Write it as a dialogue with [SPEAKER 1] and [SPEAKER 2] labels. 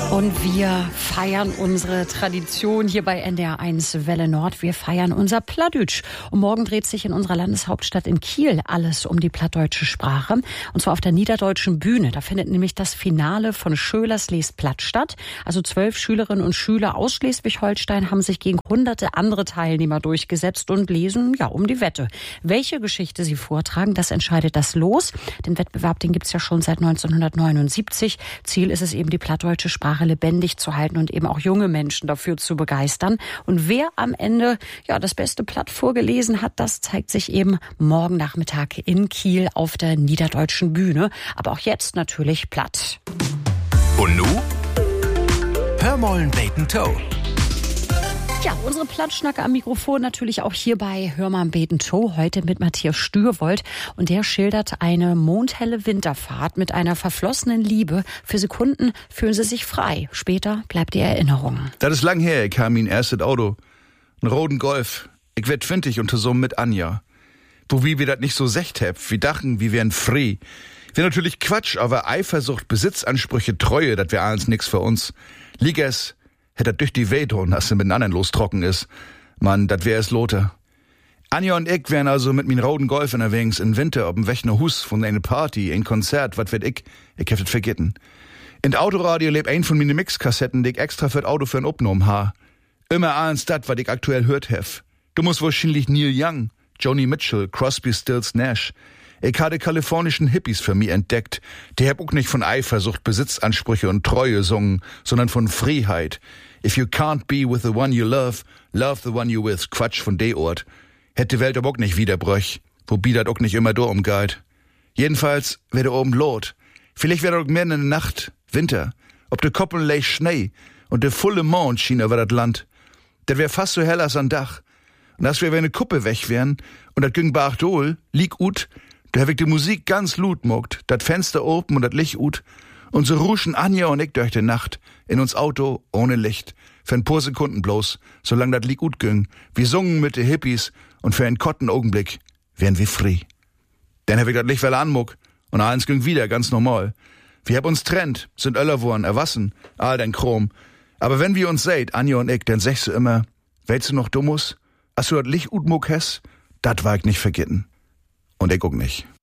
[SPEAKER 1] Und wir feiern unsere Tradition hier bei NDR1 Welle Nord. Wir feiern unser Plattdeutsch. Und morgen dreht sich in unserer Landeshauptstadt in Kiel alles um die plattdeutsche Sprache. Und zwar auf der Niederdeutschen Bühne. Da findet nämlich das Finale von Schölers lest Platt statt. Also 12 Schülerinnen und Schüler aus Schleswig-Holstein haben sich gegen hunderte andere Teilnehmer durchgesetzt und lesen um die Wette. Welche Geschichte sie vortragen, das entscheidet das Los. Den Wettbewerb, den gibt's ja schon seit 1979. Ziel ist es eben, die plattdeutsche Sprache lebendig zu halten und eben auch junge Menschen dafür zu begeistern. Und wer am Ende das beste Platt vorgelesen hat, das zeigt sich eben morgen Nachmittag in Kiel auf der Niederdeutschen Bühne. Aber auch jetzt natürlich Platt.
[SPEAKER 2] Und nu? Hör mollen beten Toe.
[SPEAKER 1] Ja, unsere Plattschnacker am Mikrofon natürlich auch hier bei Hör mal beten Toe, heute mit Matthias Stürwold. Und der schildert eine mondhelle Winterfahrt mit einer verflossenen Liebe. Für Sekunden fühlen sie sich frei. Später bleibt die Erinnerung.
[SPEAKER 3] Das ist lang her, ich habe mein erstes Auto. Einen roten Golf. Ich werd 20 und zusammen mit Anja. Wo wir das nicht so secht hab, wir dachten, wir wären frei. Wär natürlich Quatsch, aber Eifersucht, Besitzansprüche, Treue, das wär alles nix für uns. Lieg es, hätt er durch die Welt und dass er mit anderen lostrocken ist. Mann, dat wär es Lothar. Anja und ich wären also mit min roten Golf unterwegs in Winter ob'm Wechner Hus von einer Party, ein Konzert, wat wird ich hab das vergessen. In d Autoradio lebt ein von mine Mixkassetten, die ich extra für d Auto für n opgenommen ha. Immer eins dat, wat ich aktuell hört hef. Du musst wahrscheinlich Neil Young, Joni Mitchell, Crosby, Stills, Nash. Ich hatte kalifornischen Hippies für mich entdeckt. Die hab auch nicht von Eifersucht, Besitzansprüche und Treue gesungen, sondern von Freiheit. If you can't be with the one you love, love the one you with. Quatsch von de Ort. Hätte die Welt aber auch nicht wiederbröch. Wobei dat auch nicht immer do umgeht. Jedenfalls wär da oben Lot. Vielleicht wär da auch mehr in der Nacht, Winter. Ob de Koppeln leicht Schnee und de volle Mond schien über dat Land. Dat wär fast so hell als an Dach. Und das wär, wenn ne Kuppe weg wären und dat ging Bachdol, lieg ut, da hab ich die Musik ganz laut mogt, dat Fenster open und dat Licht ut, und so ruschen Anja und ich durch die Nacht in uns Auto ohne Licht, für ein paar Sekunden bloß, solang dat Lied gut ging. Wir sungen mit de Hippies und für einen kotten Augenblick wären wir frei. Dann hab ich dat Licht well anmuck und eins ging wieder ganz normal. Wir hab uns trennt, sind Öller worn, erwassen, all dein Chrom. Aber wenn wir uns seht, Anja und ich, dann sagst du immer, weißt du noch Dummus? Als du dat Licht ut muck hess, dat war ich nicht vergessen. Und ich guck nicht.